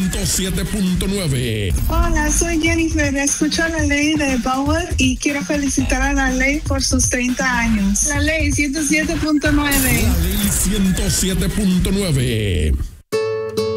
107.9. Hola, soy Jennifer. Escucho la ley de Bauer y quiero felicitar a la ley por sus 30 años. La ley 107.9. La ley 107.9.